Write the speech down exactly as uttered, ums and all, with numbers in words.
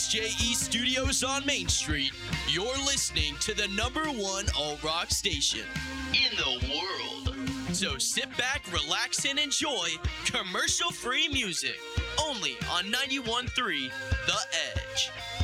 X J E Studios on Main Street, you're listening to the number one alt-rock station in the world. So sit back, relax, and enjoy commercial-free music only on ninety-one point three The Edge.